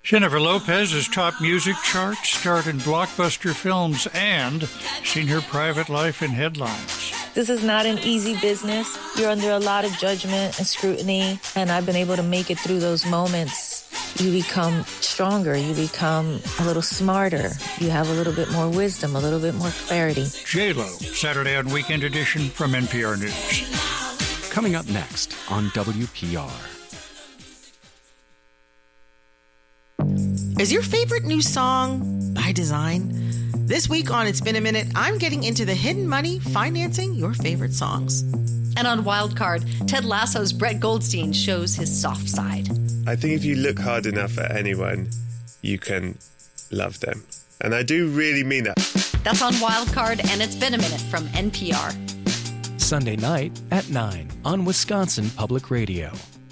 Jennifer Lopez has topped music charts, starred in blockbuster films, and seen her private life in headlines. This is not an easy business. You're under a lot of judgment and scrutiny, and I've been able to make it through those moments. You become stronger. You become a little smarter. You have a little bit more wisdom, a little bit more clarity. J-Lo, Saturday on Weekend Edition from NPR News. Coming up next on WPR. Is your favorite new song by design? This week on It's Been a Minute, I'm getting into the hidden money financing your favorite songs. And on Wildcard, Ted Lasso's Brett Goldstein shows his soft side. I think if you look hard enough at anyone, you can love them. And I do really mean that. That's on Wildcard, and It's Been a Minute from NPR. Sunday night at 9 on Wisconsin Public Radio.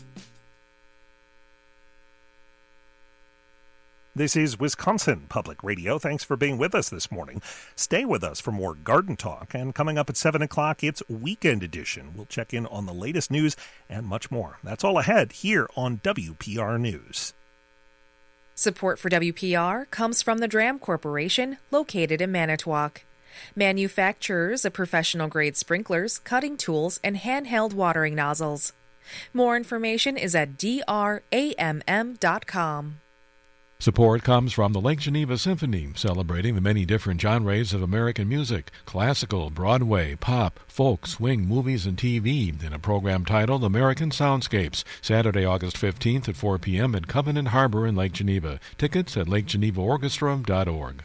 This is Wisconsin Public Radio. Thanks for being with us this morning. Stay with us for more garden talk. And coming up at 7 o'clock, it's Weekend Edition. We'll check in on the latest news and much more. That's all ahead here on WPR News. Support for WPR comes from the Dram Corporation, located in Manitowoc. Manufacturers of professional-grade sprinklers, cutting tools, and handheld watering nozzles. More information is at dramm.com. Support comes from the Lake Geneva Symphony, celebrating the many different genres of American music, classical, Broadway, pop, folk, swing, movies, and TV, in a program titled American Soundscapes, Saturday, August 15th at 4 p.m. at Covenant Harbor in Lake Geneva. Tickets at lakegenevaorchestra.org.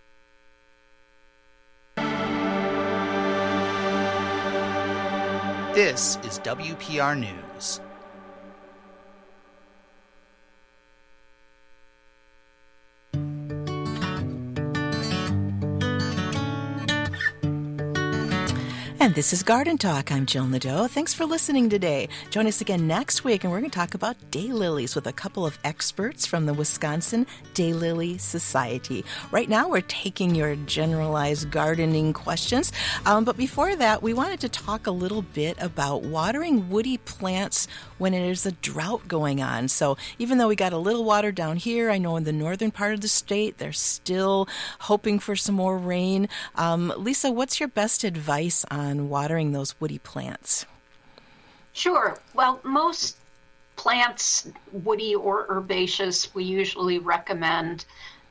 This is WPR News. And this is Garden Talk. I'm Jill Nadeau. Thanks for listening today. Join us again next week, and we're going to talk about daylilies with a couple of experts from the Wisconsin Daylily Society. Right now, we're taking your generalized gardening questions. But before that, we wanted to talk a little bit about watering woody plants when there's a drought going on. So even though we got a little water down here, I know in the northern part of the state, they're still hoping for some more rain. Lisa, what's your best advice on watering those woody plants? Sure. Well, most plants, woody or herbaceous, we usually recommend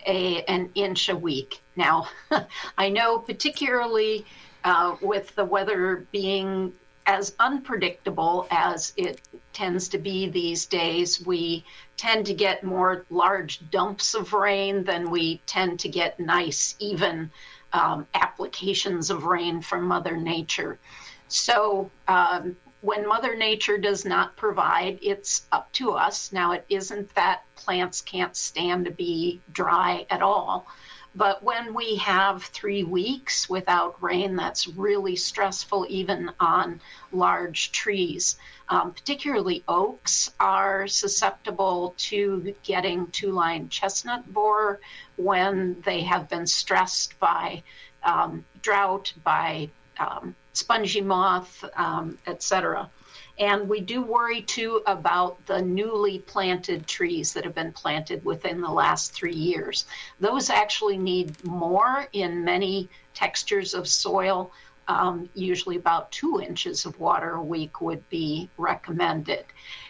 an inch a week. Now, I know particularly with the weather being as unpredictable as it tends to be these days, we tend to get more large dumps of rain than we tend to get nice, even applications of rain from Mother Nature. So when Mother Nature does not provide, it's up to us. Now, it isn't that plants can't stand to be dry at all. But when we have 3 weeks without rain, that's really stressful even on large trees. Particularly oaks are susceptible to getting two-line chestnut borer when they have been stressed by drought, by spongy moth, etc. And we do worry, too, about the newly planted trees that have been planted within the last 3 years. Those actually need more in many textures of soil. Usually about 2 inches of water a week would be recommended.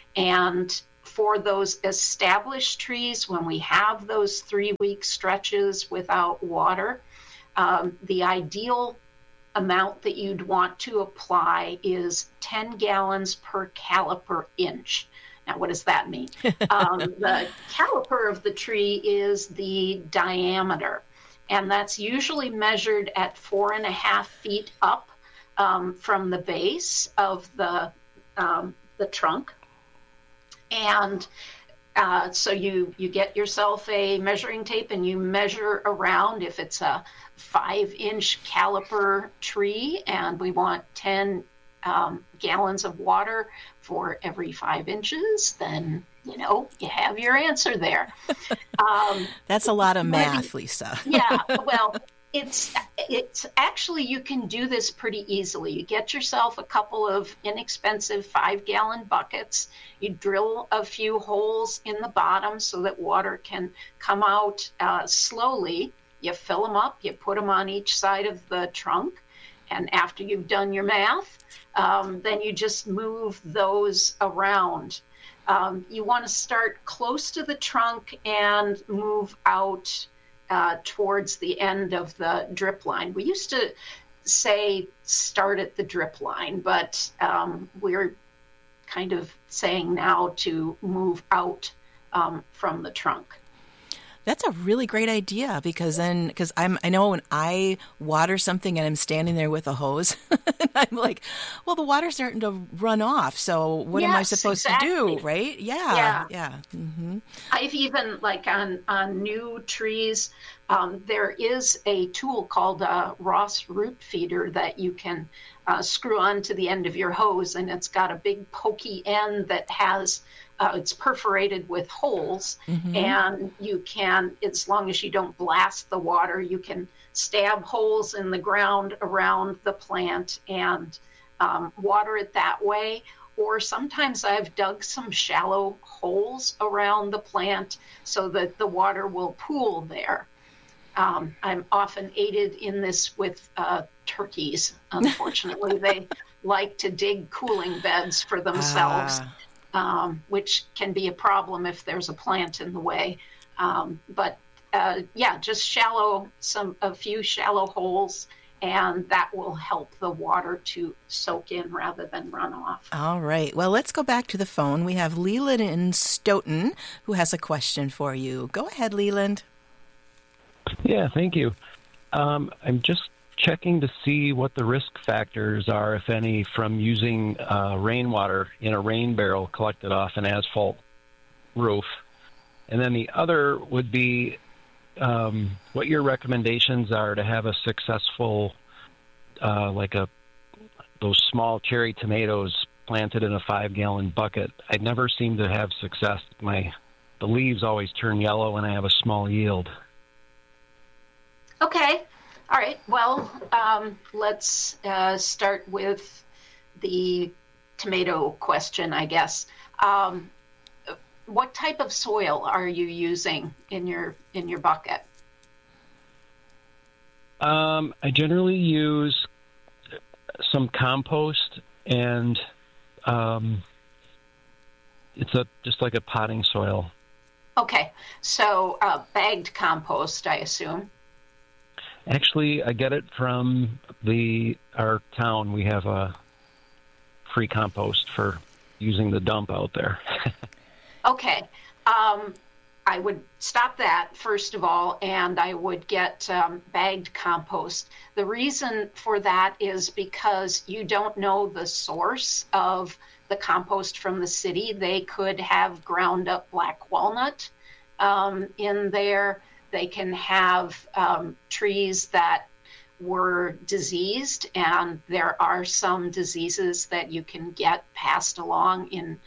And for those established trees, when we have those 3-week stretches without water, the ideal amount that you'd want to apply is 10 gallons per caliper inch. Now, what does that mean? The caliper of the tree is the diameter, and that's usually measured at 4.5 feet up from the base of the trunk. And so you get yourself a measuring tape and you measure around. If it's a 5-inch caliper tree and we want 10 gallons of water for every 5 inches, then you have your answer there. That's a lot of math, Lisa. Yeah, well, It's actually, you can do this pretty easily. You get yourself a couple of inexpensive 5-gallon buckets. You drill a few holes in the bottom so that water can come out slowly. You fill them up, you put them on each side of the trunk. And after you've done your math, then you just move those around. You want to start close to the trunk and move out towards the end of the drip line. We used to say start at the drip line, but we're kind of saying now to move out from the trunk. That's a really great idea because I know when I water something and I'm standing there with a hose, and I'm like, well, the water's starting to run off. So what am I supposed to do, right? Yeah. Mm-hmm. I've even, like on new trees, there is a tool called a Ross root feeder that you can screw onto the end of your hose, and it's got a big pokey end that has it's perforated with holes, and you can, as long as you don't blast the water, you can stab holes in the ground around the plant and water it that way. Or sometimes I've dug some shallow holes around the plant so that the water will pool there. I'm often aided in this with turkeys. Unfortunately, they like to dig cooling beds for themselves. Which can be a problem if there's a plant in the way. But just a few shallow holes, and that will help the water to soak in rather than run off. All right. Well, let's go back to the phone. We have Leland in Stoughton who has a question for you. Go ahead, Leland. Yeah, thank you. I'm just checking to see what the risk factors are, if any, from using rainwater in a rain barrel collected off an asphalt roof. And then the other would be what your recommendations are to have a successful, those small cherry tomatoes planted in a 5-gallon bucket. I never seem to have success. The leaves always turn yellow when I have a small yield. Okay. All right. Well, let's start with the tomato question, I guess. What type of soil are you using in your bucket? I generally use some compost, and it's just like a potting soil. Okay. So bagged compost, I assume. Actually, I get it from our town. We have a free compost for using the dump out there. Okay. I would stop that, first of all, and I would get bagged compost. The reason for that is because you don't know the source of the compost from the city. They could have ground up black walnut in there. They can have trees that were diseased, and there are some diseases that you can get passed along in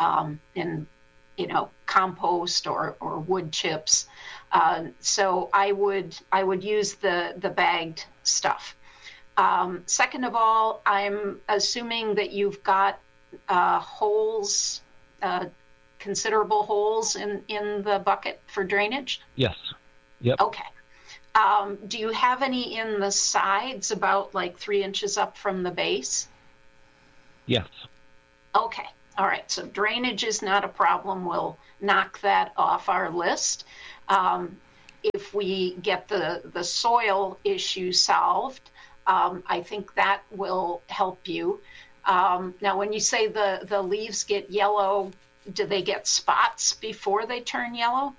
compost or wood chips. So I would use the bagged stuff. Second of all, I'm assuming that you've got holes, considerable holes in the bucket for drainage? Yes. Yep. Okay. Do you have any in the sides, about like 3 inches up from the base? Yes. Okay. All right. So drainage is not a problem. We'll knock that off our list. If we get the soil issue solved, I think that will help you. Now, when you say the leaves get yellow, do they get spots before they turn yellow?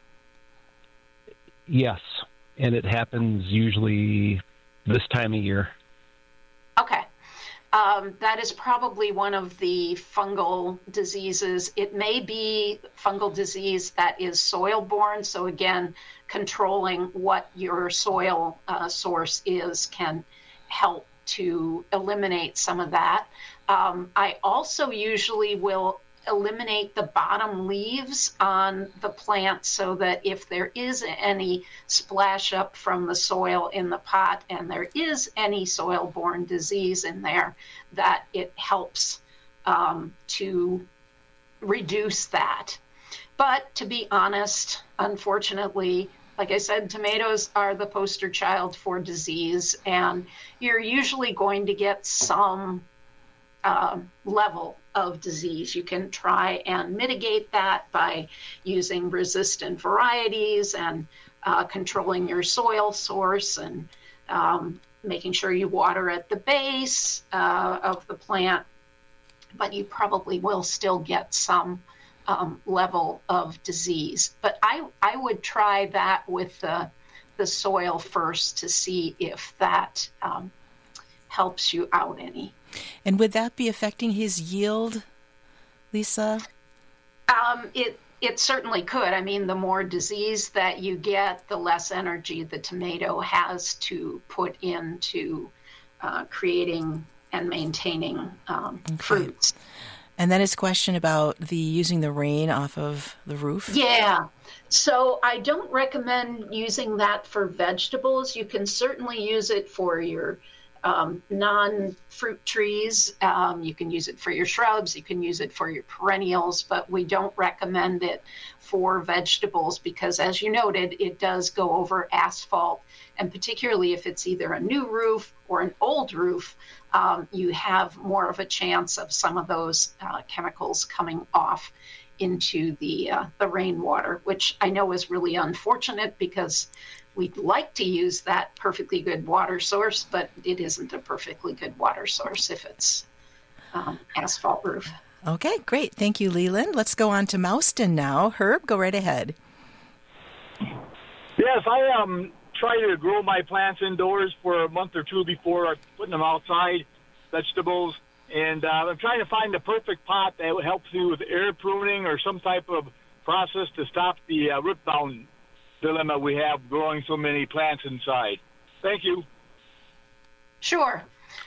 Yes, and it happens usually this time of year. Okay. That is probably one of the fungal diseases. It may be fungal disease that is soil-borne. So again, controlling what your soil source is can help to eliminate some of that. I also usually will eliminate the bottom leaves on the plant so that if there is any splash up from the soil in the pot and there is any soil-borne disease in there, that it helps to reduce that. But to be honest, unfortunately, like I said, tomatoes are the poster child for disease, and you're usually going to get some level of disease. You can try and mitigate that by using resistant varieties and controlling your soil source and making sure you water at the base of the plant, but you probably will still get some level of disease. But I would try that with the soil first to see if that helps you out any. And would that be affecting his yield, Lisa? It certainly could. I mean, the more disease that you get, the less energy the tomato has to put into creating and maintaining fruits. And then his question about using the rain off of the roof. Yeah. So I don't recommend using that for vegetables. You can certainly use it for your non-fruit trees. You can use it for your shrubs. You can use it for your perennials, but we don't recommend it for vegetables because, as you noted, it does go over asphalt. And particularly if it's either a new roof or an old roof, you have more of a chance of some of those chemicals coming off into the rainwater, which I know is really unfortunate because we'd like to use that perfectly good water source, but it isn't a perfectly good water source if it's asphalt roof. Okay, great. Thank you, Leland. Let's go on to Mouston now. Herb, go right ahead. Yes, I try to grow my plants indoors for a month or two before putting them outside, vegetables, and I'm trying to find the perfect pot that would help you with air pruning or some type of process to stop the root-bound dilemma we have growing so many plants inside. Thank you. Sure.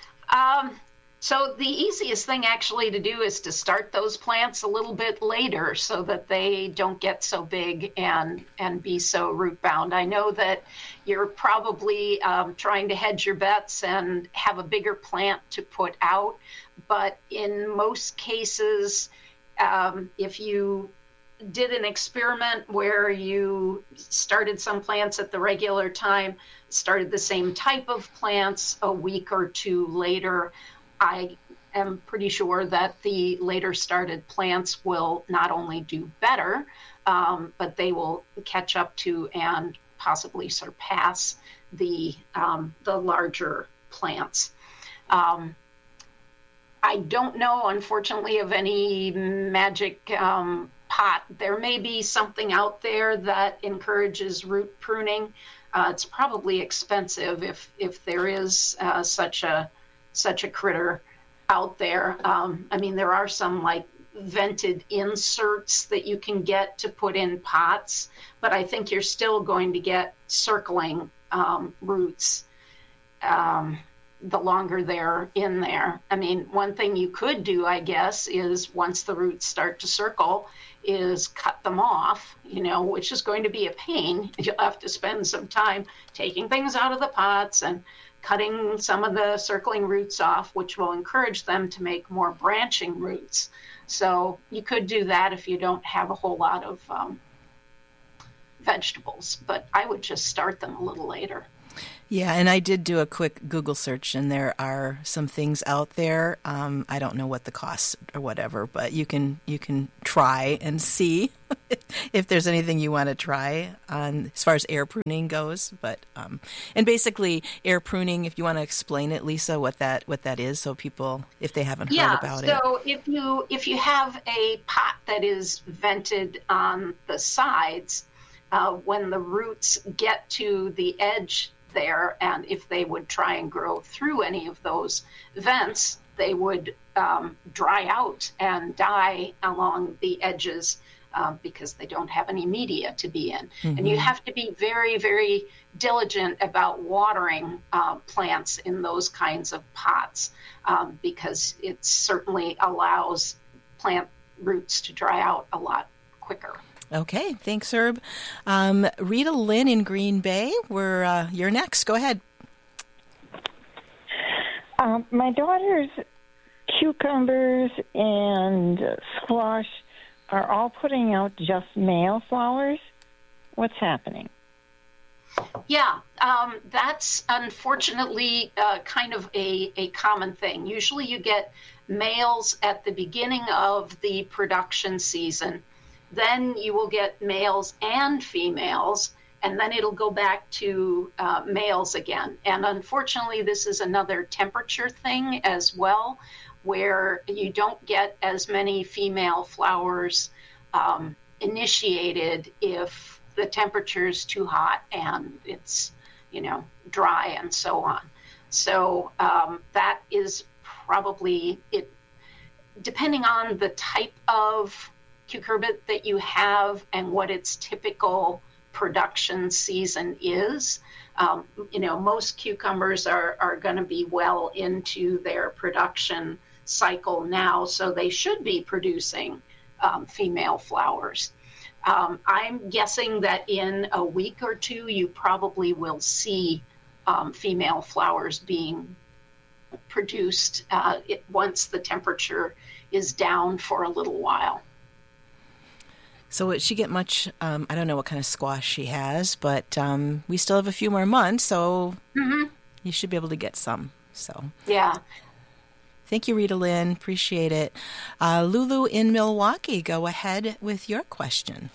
So the easiest thing actually to do is to start those plants a little bit later so that they don't get so big and be so root bound. I know that you're probably trying to hedge your bets and have a bigger plant to put out, but in most cases, if you did an experiment where you started some plants at the regular time, started the same type of plants a week or two later, I am pretty sure that the later started plants will not only do better, but they will catch up to and possibly surpass the larger plants. I don't know, unfortunately, of any magic pot. There may be something out there that encourages root pruning. It's probably expensive if there is such a critter out there. I mean, there are some like vented inserts that you can get to put in pots, but I think you're still going to get circling roots the longer they're in there. I mean, one thing you could do, I guess, is once the roots start to circle, is cut them off, which is going to be a pain. You'll have to spend some time taking things out of the pots and cutting some of the circling roots off, which will encourage them to make more branching roots. So you could do that if you don't have a whole lot of vegetables, but I would just start them a little later. Yeah, and I did do a quick Google search, and there are some things out there. I don't know what the cost or whatever, but you can try and see if there's anything you want to try on as far as air pruning goes. But and basically, air pruning. If you want to explain it, Lisa, what that is, so people, if they haven't heard about it. So if you have a pot that is vented on the sides, when the roots get to the edge there, and if they would try and grow through any of those vents, they would dry out and die along the edges because they don't have any media to be in. Mm-hmm. And you have to be very, very diligent about watering plants in those kinds of pots because it certainly allows plant roots to dry out a lot quicker. Okay, thanks, Herb. Rita Lynn in Green Bay, you're next. Go ahead. My daughter's cucumbers and squash are all putting out just male flowers. What's happening? Yeah, that's unfortunately kind of a common thing. Usually you get males at the beginning of the production season. Then you will get males and females, and then it'll go back to males again. And unfortunately, this is another temperature thing as well, where you don't get as many female flowers initiated if the temperature is too hot and it's, dry and so on. So that is probably it, depending on the type of cucurbit that you have and what its typical production season is. Most cucumbers are going to be well into their production cycle now, so they should be producing female flowers. I'm guessing that in a week or two, you probably will see female flowers being produced once the temperature is down for a little while. So would she get much, I don't know what kind of squash she has, but we still have a few more months, so you should be able to get some. So yeah. Thank you, Rita Lynn. Appreciate it. Lulu in Milwaukee, go ahead with your question.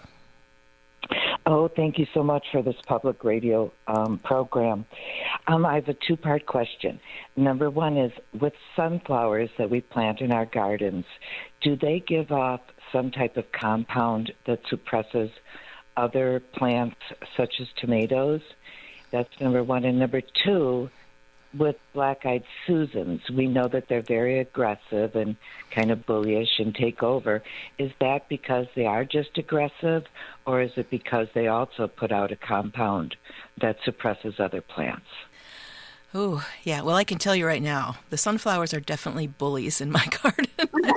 Oh, thank you so much for this public radio program. I have a two-part question. Number one is, with sunflowers that we plant in our gardens, do they give off some type of compound that suppresses other plants, such as tomatoes? That's number one. And number two, with black-eyed Susans, we know that they're very aggressive and kind of bullyish and take over. Is that because they are just aggressive, or is it because they also put out a compound that suppresses other plants? Oh, yeah. Well, I can tell you right now, the sunflowers are definitely bullies in my garden.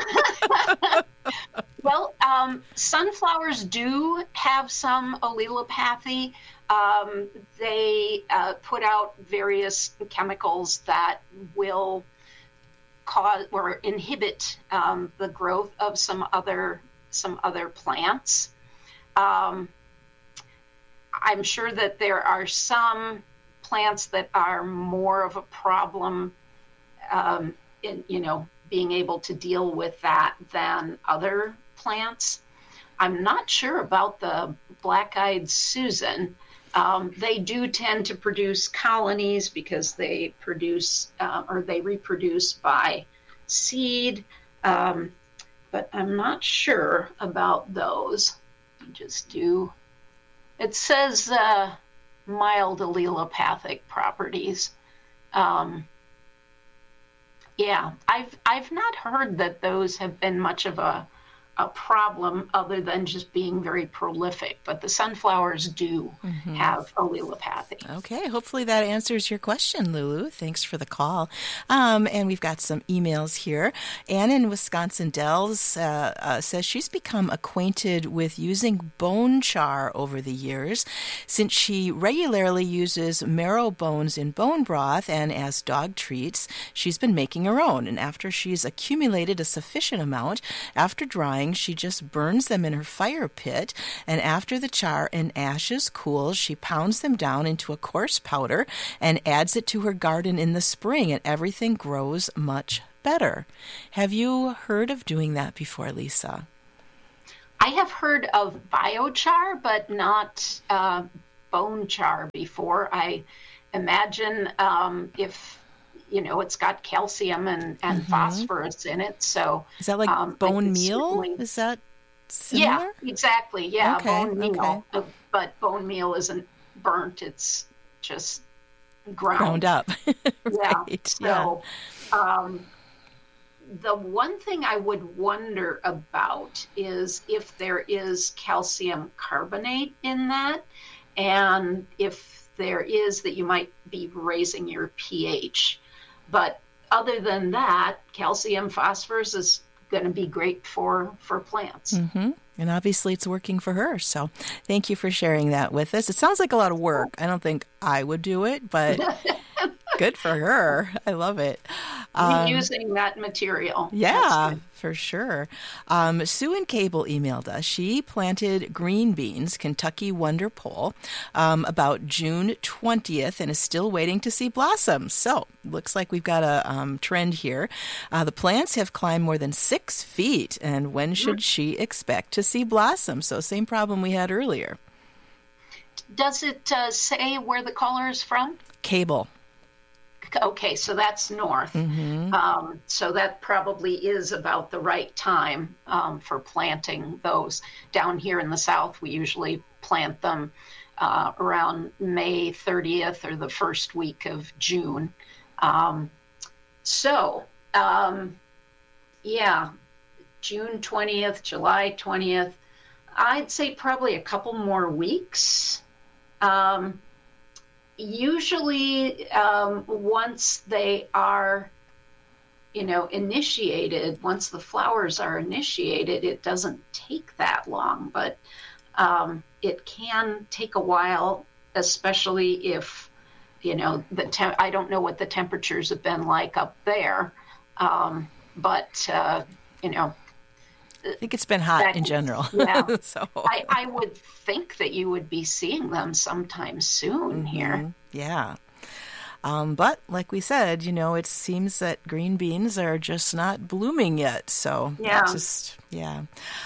Well, sunflowers do have some allelopathy. They put out various chemicals that will cause or inhibit the growth of some other plants. I'm sure that there are some plants that are more of a problem in being able to deal with that than other plants. I'm not sure about the black-eyed Susan. They do tend to produce colonies because they produce or they reproduce by seed, but I'm not sure about those. It says mild allelopathic properties. Yeah, I've not heard that those have been much of a problem other than just being very prolific, but the sunflowers do have allelopathy. Okay, hopefully that answers your question, Lulu. Thanks for the call. And we've got some emails here. Ann in Wisconsin Dells says she's become acquainted with using bone char over the years, since she regularly uses marrow bones in bone broth and as dog treats. She's been making her own, and after she's accumulated a sufficient amount, after drying, she just burns them in her fire pit, and after the char and ashes cool, she pounds them down into a coarse powder and adds it to her garden in the spring, and everything grows much better. Have you heard of doing that before, Lisa? I have heard of biochar, but not bone char before. I imagine if it's got calcium and phosphorus in it. So is that like bone meal? Is that similar? Yeah, exactly. Yeah, okay, bone meal. Okay. But bone meal isn't burnt. It's just ground up. Right. So the one thing I would wonder about is if there is calcium carbonate in that, and if there is, that you might be raising your pH. But other than that, calcium, phosphorus is going to be great for plants. Mm-hmm. And obviously it's working for her. So thank you for sharing that with us. It sounds like a lot of work. I don't think I would do it, but good for her. I love it. Using that material. Yeah, for sure. Sue in Cable emailed us. She planted green beans, Kentucky Wonder Pole, about June 20th and is still waiting to see blossoms. So looks like we've got a trend here. The plants have climbed more than 6 feet. And when should she expect to see blossoms? So same problem we had earlier. Does it say where the caller is from? Cable. Okay, so that's north. Mm-hmm. So that probably is about the right time for planting those. Down here in the south, we usually plant them around May 30th or the first week of June. June 20th, July 20th. I'd say probably a couple more weeks. Usually, once they are, initiated, once the flowers are initiated, it doesn't take that long, but it can take a while, especially if, I don't know what the temperatures have been like up there, but I think it's been hot in general. Yeah. So I would think that you would be seeing them sometime soon here. Yeah. But like we said, it seems that green beans are just not blooming yet. So Sumner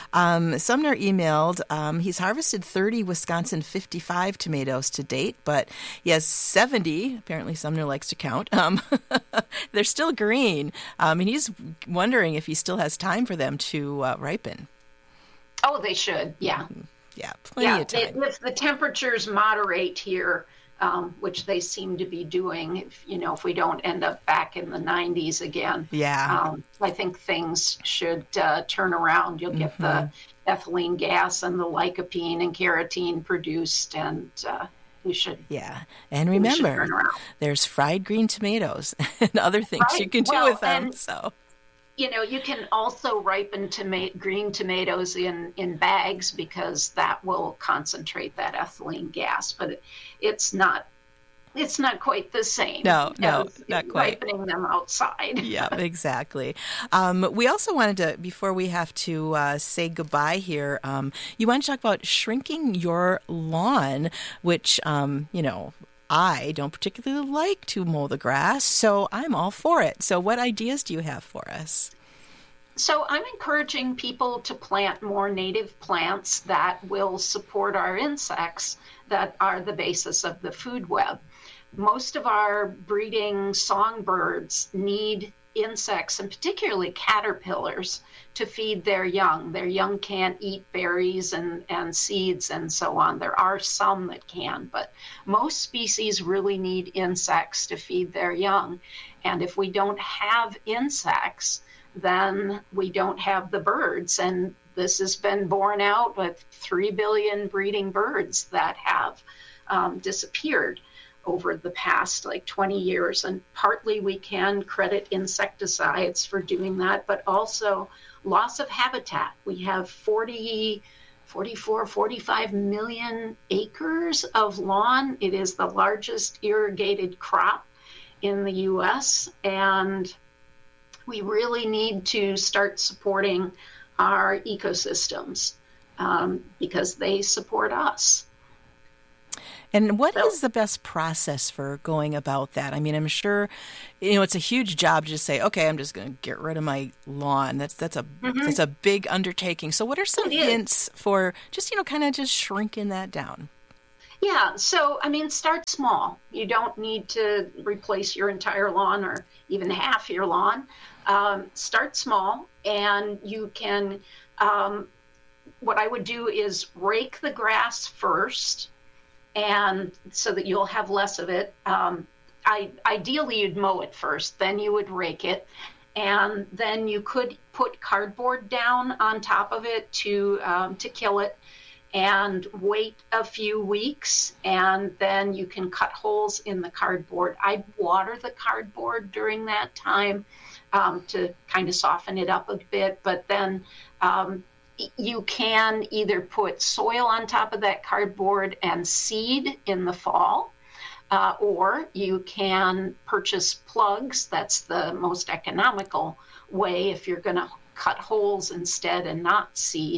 emailed, he's harvested 30 Wisconsin 55 tomatoes to date, but he has 70. Apparently Sumner likes to count. They're still green. And he's wondering if he still has time for them to ripen. Oh, they should. Yeah. Yeah. Plenty of time. If the temperatures moderate here, which they seem to be doing, if we don't end up back in the 90s again. Yeah. I think things should turn around. You'll get the ethylene gas and the lycopene and carotene produced, and we should. Yeah. And remember, there's fried green tomatoes and other things you can do with them. So. You can also ripen green tomatoes in bags because that will concentrate that ethylene gas, but it's not quite the same. No, not quite. Ripening them outside. Yeah, exactly. We also wanted to, before we have to say goodbye here, you want to talk about shrinking your lawn, which, I don't particularly like to mow the grass, so I'm all for it. So what ideas do you have for us? So I'm encouraging people to plant more native plants that will support our insects that are the basis of the food web. Most of our breeding songbirds need insects, and particularly caterpillars, to feed their young. Their young can't eat berries and seeds and so on. There are some that can, but most species really need insects to feed their young. And if we don't have insects, then we don't have the birds. And this has been borne out with 3 billion breeding birds that have disappeared over the past 20 years. And partly we can credit insecticides for doing that, but also loss of habitat. We have 45 million acres of lawn. It is the largest irrigated crop in the U.S., and we really need to start supporting our ecosystems because they support us. And what is the best process for going about that? I mean, I'm sure, it's a huge job to just say, okay, I'm just going to get rid of my lawn. That's a big undertaking. So what are some hints for just, kind of just shrinking that down? Yeah. So, start small. You don't need to replace your entire lawn or even half your lawn. Start small, and you can, what I would do is rake the grass first, and so that you'll have less of it. Ideally, you'd mow it first, then you would rake it, and then you could put cardboard down on top of it to kill it, and wait a few weeks, and then you can cut holes in the cardboard. I'd water the cardboard during that time. to kind of soften it up a bit. But then you can either put soil on top of that cardboard and seed in the fall, or you can purchase plugs. That's the most economical way if you're going to cut holes instead and not seed.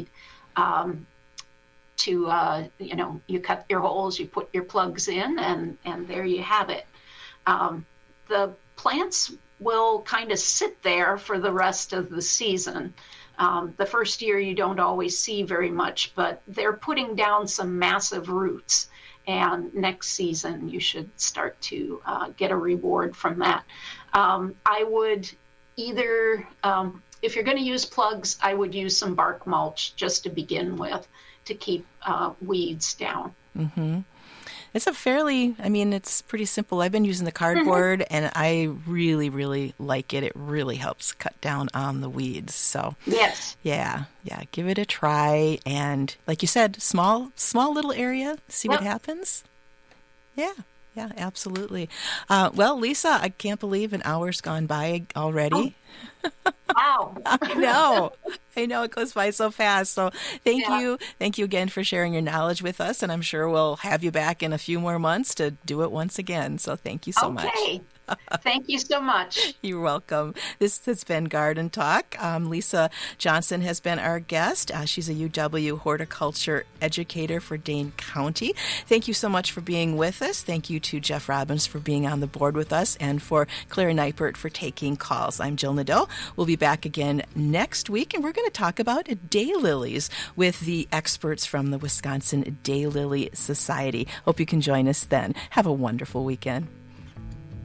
You cut your holes, you put your plugs in, and there you have it. The plants will kind of sit there for the rest of the season. The first year you don't always see very much, but they're putting down some massive roots. And next season you should start to get a reward from that. I would either, if you're going to use plugs, I would use some bark mulch just to begin with to keep weeds down. Mm-hmm. It's it's pretty simple. I've been using the cardboard, and I really, really like it. It really helps cut down on the weeds. So yes, yeah, give it a try. And like you said, small little area, see what happens. Yeah, absolutely. Well, Lisa, I can't believe an hour's gone by already. Wow. I know it goes by so fast. So thank you again for sharing your knowledge with us, and I'm sure we'll have you back in a few more months to do it once again. So thank you so much. Thank you so much. You're welcome. This has been Garden Talk. Lisa Johnson has been our guest. She's a UW horticulture educator for Dane County. Thank you so much for being with us. Thank you to Jeff Robbins for being on the board with us, and for Claire Neipert for taking calls. I'm Jill Nadeau. We'll be back again next week, and we're going to talk about daylilies with the experts from the Wisconsin Daylily Society. Hope you can join us then. Have a wonderful weekend.